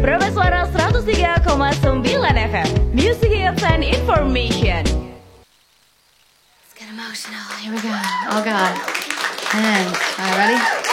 Suara 103,9 FM. Music Hits and Information. Let's get emotional. Here we go. Oh God. And all right, ready?